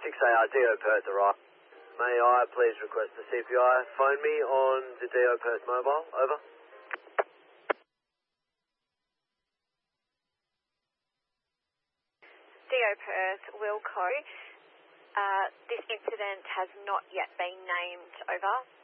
6AR, DO Perth arrived. May I please request the CPI phone me on the DO Perth mobile? Over. DO Perth, Wilco. This incident has not yet been named. Over.